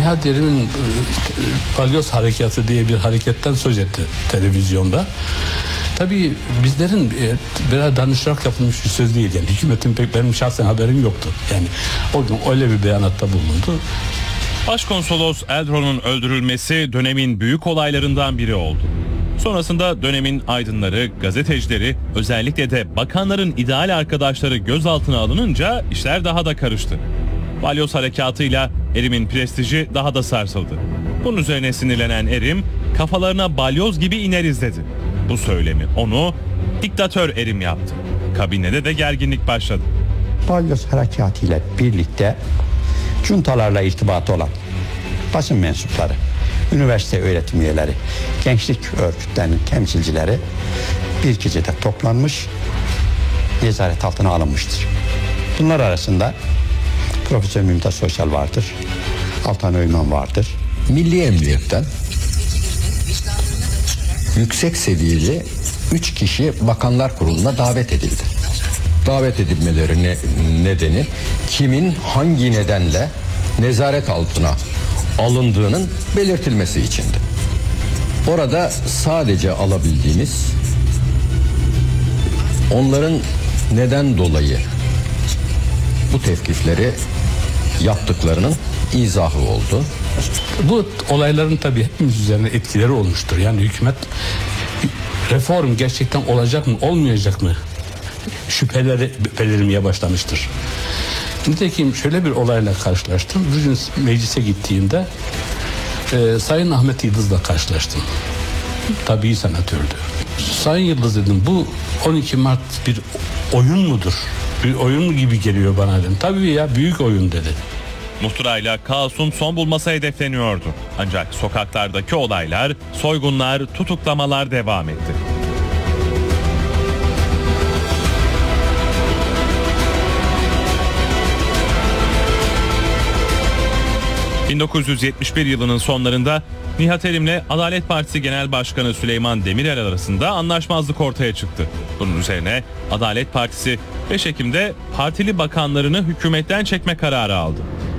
Nihat Erim'in Balyoz Harekatı diye bir hareketten söz etti televizyonda. Tabii bizlerin biraz danışarak yapılmış bir söz değil. Yani hükümetin pek benim şahsen haberim yoktu. Yani o gün öyle bir beyanatta bulundu. Başkonsolos Eldron'un öldürülmesi dönemin büyük olaylarından biri oldu. Sonrasında dönemin aydınları, gazetecileri, özellikle de bakanların ideal arkadaşları gözaltına alınınca işler daha da karıştı. Balyoz harekatıyla Erim'in prestiji daha da sarsıldı. Bunun üzerine sinirlenen Erim, kafalarına balyoz gibi ineriz dedi. Bu söylemi onu diktatör Erim yaptı. Kabinede de gerginlik başladı. Balyoz harekatı ile birlikte cuntalarla irtibatı olan basın mensupları, üniversite öğretim üyeleri, gençlik örgütlerinin temsilcileri bir gecede toplanmış, nezaret altına alınmıştır. Bunlar arasında Profesör Mümtaz Soysal vardır, Altan Öymen vardır. Milli Emniyet'ten yüksek seviyeli 3 kişi Bakanlar Kurulu'na davet edildi. Davet edilmeleri nedeni kimin hangi nedenle nezaret altına alındığının belirtilmesi içindi. Orada sadece alabildiğimiz onların neden dolayı bu tevkifleri yaptıklarının izahı oldu. Bu olayların tabii hepimiz üzerine etkileri olmuştur. Yani hükümet reform gerçekten olacak mı, olmayacak mı? Şüpheleri belirmeye başlamıştır. Nitekim şöyle bir olayla karşılaştım. Bir gün meclise gittiğimde Sayın Ahmet Yıldız'la karşılaştım. Tabii senatördü. Sayın Yıldız dedim, bu 12 Mart bir oyun mudur? Bir oyun gibi geliyor bana dedim. Tabii ya, büyük oyun dedi. Muhtırayla kaosun son bulması hedefleniyordu. Ancak sokaklardaki olaylar, soygunlar, tutuklamalar devam etti. ...1971 yılının sonlarında Nihat Erim'le Adalet Partisi Genel Başkanı Süleyman Demirel arasında anlaşmazlık ortaya çıktı. Bunun üzerine Adalet Partisi 5 Ekim'de partili bakanlarını hükümetten çekme kararı aldı.